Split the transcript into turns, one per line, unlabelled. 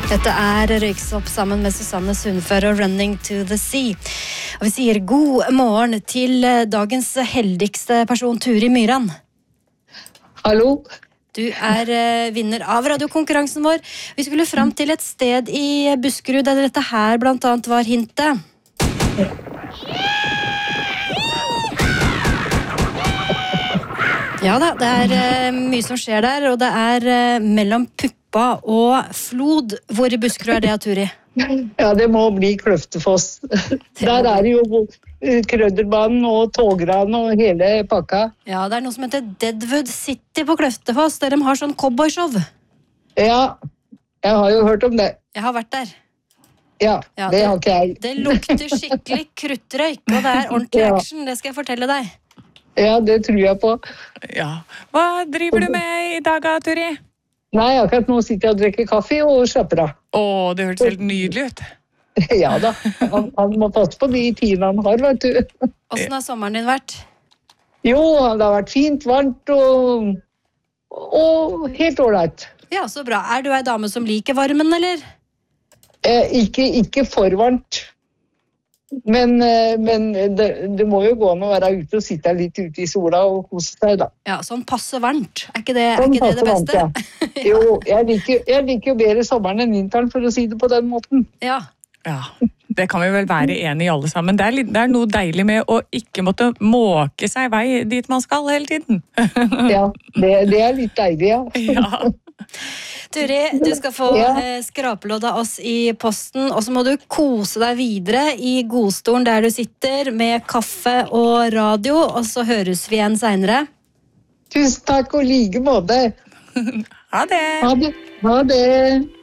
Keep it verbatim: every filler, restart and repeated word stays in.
Dette er Røyksopp sammen med Susanne Sundfør og Running to the Sea. Og vi sier god morgen til dagens heldigste person, Turi Myran.
Hallo.
Du er vinner av radiokonkurransen vår. Vi skulle fram til et sted i Buskerud, der dette her blant annet var hintet. Ja da, det er mye som skjer der, og det er mellom Puppa og Flod. Hvor i Buskerud er det, Turi?
Ja, det må bli Kløftefoss. Der er det jo krødderbanen og togran og hele pakka.
Ja, det er noe som heter Deadwood City på Kløftefoss, der de har sånn cowboyshow.
Ja, jeg har jo hørt om det.
Jeg har vært der.
Ja, ja det, det har ikke jeg.
Det lukter skikkelig kruttrøyk, og det er ordentlig action, det skal jeg fortelle deg.
Ja, det tror jeg på.
Ja. Hva driver du med i dag, Turi?
Nei, akkurat nå sitter jeg og drikker kaffe og slapper av.
Åh, det hørtes helt nydelig ut.
Ja da, han, han må passe på de tidene han har, vet du.
Hvordan har sommeren din vært?
Jo, det har vært fint, varmt og, og helt ordentlig.
Ja, så bra. Er du ei dame som liker varmen, eller?
Eh, ikke, ikke for varmt. Men, men det, det må jo gå an å være ute og sitte litt ute i sola og kose seg da.
Ja, sånn passe varmt. Er ikke det,
sånn
er ikke det, det beste?
Varmt, ja. Jo, jeg liker, jeg liker jo bedre sommeren enn vinteren, for å si det på den måten.
Ja.
Ja, det kan vi vel være enige alle sammen. Det er, litt, det er noe deilig med å ikke måtte måke seg vei dit man skal hele tiden.
Ja, det, det er litt deilig, ja.
Ja.
Turi, du skal få ja. skrapelodd av oss i posten, og så må du kose deg videre i godstolen der du sitter med kaffe og radio, og så høres vi igjen senere.
Tusen takk og like måte.
Ha det.
Ha det. Ha det.